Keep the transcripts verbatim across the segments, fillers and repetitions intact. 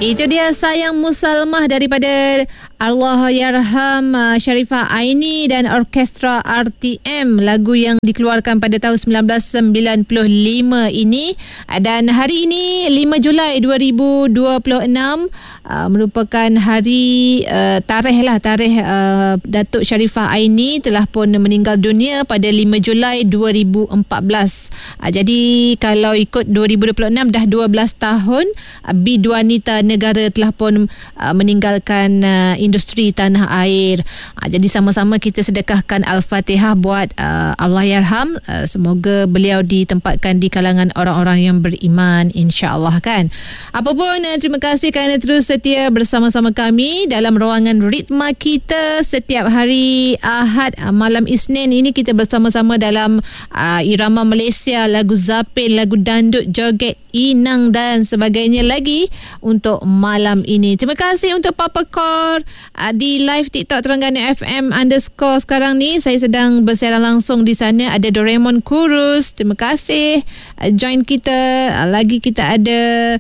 Itu dia Sayang Musalmah daripada Allahyarham uh, Sharifah Aini dan Orkestra R T M, lagu yang dikeluarkan pada tahun sembilan belas sembilan puluh lima ini. Dan hari ini lima Julai dua ribu dua puluh enam uh, merupakan hari uh, tarikh lah tarikh uh, Datuk Sharifah Aini telah pun meninggal dunia pada lima Julai dua ribu empat belas. Uh, jadi kalau ikut dua ribu dua puluh enam dah dua belas tahun uh, biduanita negara telah pun uh, meninggalkan uh, industri tanah air. Uh, jadi sama-sama kita sedekahkan Al-Fatihah buat uh, Allahyarham. Uh, semoga beliau ditempatkan di kalangan orang-orang yang beriman, insya-Allah kan. Apapun, uh, terima kasih kerana terus setia bersama-sama kami dalam ruangan ritma kita setiap hari Ahad uh, malam Isnin ini. Kita bersama-sama dalam uh, irama Malaysia, lagu zapin, lagu dandut, joget, inang dan sebagainya lagi untuk malam ini. Terima kasih untuk Papa Kor uh, di live TikTok Terengganu F M underscore sekarang ni. Saya sedang bersiaran langsung di sana. Ada Doraemon Kurus, terima kasih uh, join kita. Uh, lagi kita ada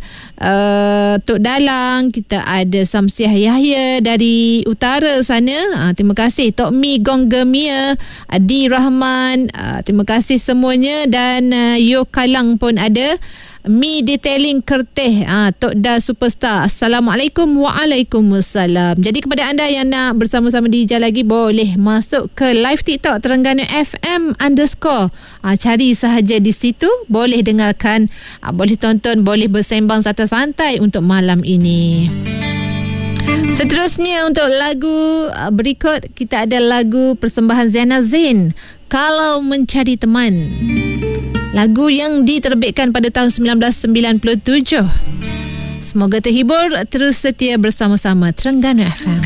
uh, Tok Dalang, kita ada Samsiah Yahya dari utara sana. Uh, terima kasih Tok Mi Gong Gemia, Adi Rahman, uh, terima kasih semuanya. Dan uh, Yo Kalang pun ada. Mi Detailing Kerteh, ah, Tok Da Superstar. Assalamualaikum. Waalaikumsalam. Jadi kepada anda yang nak bersama-sama D J lagi, boleh masuk ke live TikTok Terengganu F M underscore. Ah, cari sahaja di situ, boleh dengarkan, ah, boleh tonton, boleh bersembang santai-santai untuk malam ini. Seterusnya untuk lagu berikut, kita ada lagu persembahan Zainal Zain, Kalau Mencari Teman. Lagu yang diterbitkan pada tahun sembilan belas sembilan puluh tujuh. Semoga terhibur, terus setia bersama-sama Terengganu F M.